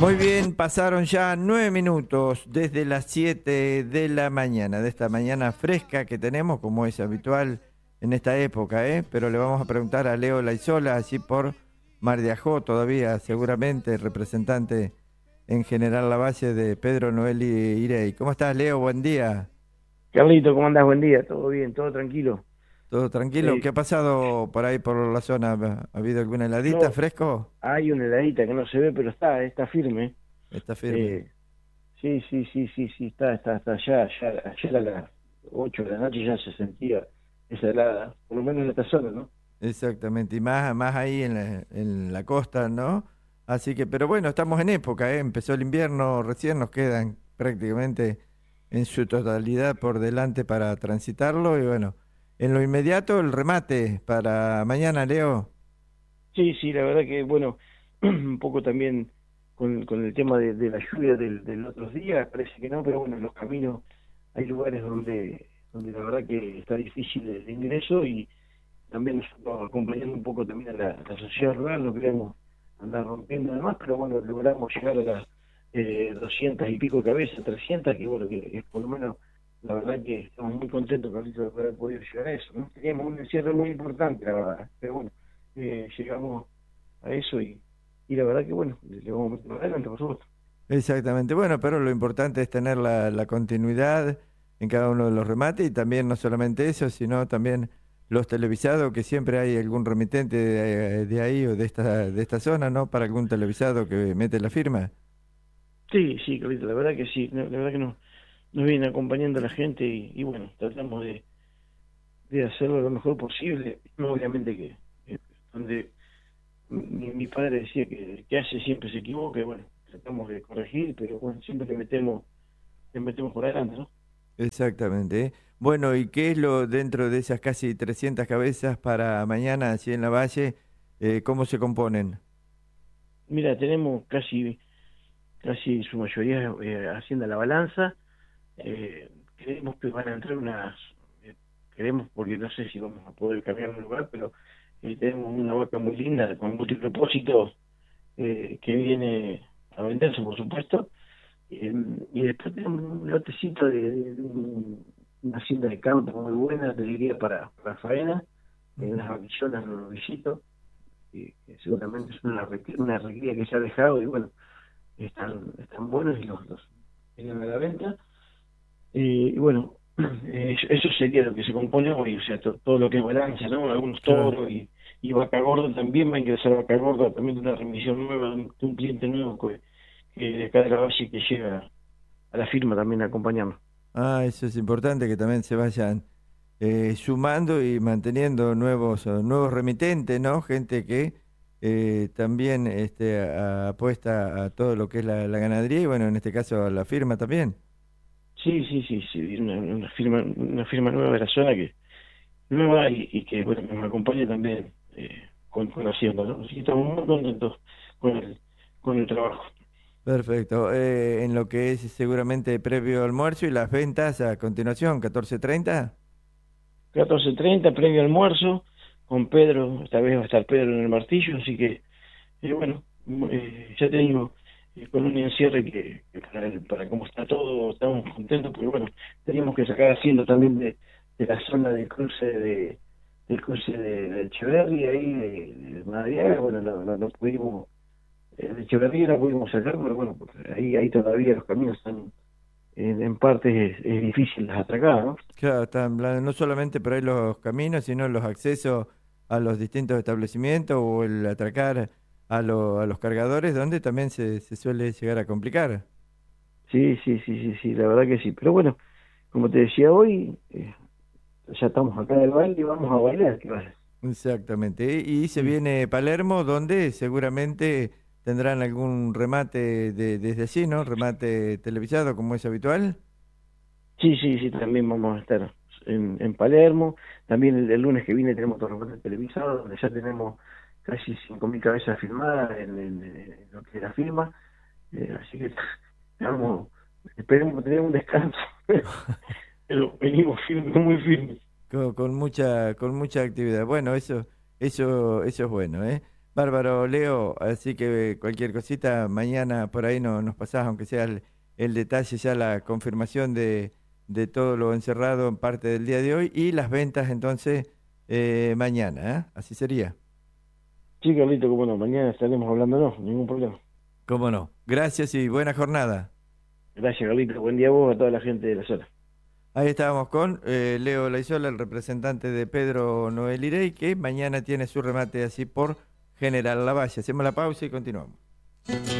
Muy bien, pasaron ya 9 minutos desde las 7 de la mañana, de esta mañana fresca que tenemos, como es habitual en esta época, ¿eh? Pero le vamos a preguntar a Leo Laizola, así por Mar de Ajó, todavía seguramente representante en General Lavalle de Pedro Noel Irey. ¿Cómo estás, Leo? Buen día. Carlito, ¿cómo andás? Buen día, todo bien, todo tranquilo. ¿Todo tranquilo? Eh, ¿Qué ha pasado por ahí por la zona? ¿Ha habido alguna heladita, no, fresco? hay una heladita que no se ve, pero está firme. Está firme. Eh, sí, sí, sí, sí, sí, está ya, ayer a las 8 de la noche ya se sentía esa helada, por lo menos en esta zona, ¿no? Exactamente, y más ahí en la costa, ¿no? Así que, pero bueno, estamos en época, ¿eh? Empezó el invierno, recién nos quedan prácticamente en su totalidad por delante para transitarlo y bueno, en lo inmediato el remate para mañana, Leo. Sí, sí, la verdad que, bueno, un poco también con el tema de la lluvia del otros días, parece que no, pero bueno, en los caminos hay lugares donde la verdad que está difícil el ingreso y también nosotros acompañando un poco también a la sociedad rural, no queremos andar rompiendo además, pero bueno, logramos llegar a las 200 y pico cabezas, 300, que bueno, que es por lo menos, la verdad que estamos muy contentos, Carlitos, de haber podido llegar a eso, ¿no? Teníamos un encierro muy importante, la verdad, pero bueno, llegamos a eso y la verdad que bueno, le vamos a meter para adelante, por supuesto. Exactamente, bueno, pero lo importante es tener la continuidad en cada uno de los remates y también no solamente eso, sino también los televisados, que siempre hay algún remitente de ahí o de esta zona, ¿no? Para algún televisado que mete la firma. Sí, sí, Carlitos, la verdad que sí, la verdad que nos viene acompañando la gente y bueno, tratamos de hacerlo lo mejor posible. No, obviamente que donde mi padre decía que el que hace siempre se equivoca, y bueno, tratamos de corregir, pero bueno, siempre le metemos por adelante, ¿no? Exactamente. ¿Eh? Bueno, ¿y qué es lo dentro de esas casi 300 cabezas para mañana, así en la Valle, cómo se componen? Mira, tenemos casi su mayoría haciendo la balanza. Creemos que van a entrar queremos porque no sé si vamos a poder cambiar un lugar, pero tenemos una vaca muy linda con multipropósito que viene a venderse, por supuesto. Y después tenemos un lotecito una hacienda de campo muy buena, te diría, para faena, en Ujú. las vaquillonas, los novicitos, que seguramente es una recría que se ha dejado y bueno, están buenos y los tienen a la venta. Y bueno, eso sería lo que se compone hoy, o sea, todo lo que es balanza, ¿no? Algunos Claro. toros y vaca gorda también va a ingresar vaca gorda, también de una remisión nueva, de un cliente nuevo que de acá de la Valle que llega a la firma también a acompañarnos. Ah, eso es importante que también se vayan sumando y manteniendo nuevos remitentes, ¿no? Gente que también apuesta a todo lo que es la ganadería y bueno, en este caso a la firma también. Sí, sí, sí, sí, una firma nueva de la zona que nueva y que bueno, nos acompaña también con Hacienda, ¿no? Así que estamos muy contentos con con el trabajo. Perfecto. En lo que es seguramente previo almuerzo y las ventas a continuación, 14:30. 14:30, previo almuerzo, con Pedro, esta vez va a estar Pedro en el martillo, así que, bueno, ya te digo, con un encierre que para cómo está todo, estamos contentos, porque bueno, teníamos que sacar Hacienda también de la zona del cruce de Echeverri, ahí de Madariaga, bueno, no pudimos, de Echeverri no pudimos sacar, pero bueno, porque ahí todavía los caminos están, en partes es difícil las atracar, ¿no? Claro, no solamente por ahí los caminos, sino los accesos a los distintos establecimientos o el atracar a los cargadores, donde también se suele llegar a complicar. Sí, sí, sí, sí, sí, la verdad que sí. Pero bueno, como te decía hoy, ya estamos acá del baile y vamos a bailar, ¿qué pasa? Exactamente. Y se Mm. viene Palermo, donde seguramente tendrán algún remate desde allí, ¿no? Remate televisado, como es habitual. Sí, sí, sí, también vamos a estar en Palermo. También el lunes que viene tenemos otro reporte televisado, donde ya tenemos casi 5.000 cabezas firmadas en lo que es la firma. Así que vamos, esperemos tener un descanso. Pero venimos firmes, muy firmes. Con mucha actividad. Bueno, eso es bueno, ¿eh? Bárbaro, Leo, así que cualquier cosita, mañana por ahí no, nos pasás, aunque sea el detalle, ya la confirmación de todo lo encerrado en parte del día de hoy y las ventas entonces mañana, ¿eh? Así sería. Sí, Carlito, cómo no, mañana estaremos hablando, no, ningún problema. ¿Cómo no? Gracias y buena jornada. Gracias, Carlito, buen día a vos, a toda la gente de la zona. Ahí estábamos con Leo Laizola, el representante de Pedro Noel Irey, que mañana tiene su remate así por General Lavalle. Hacemos la pausa y continuamos.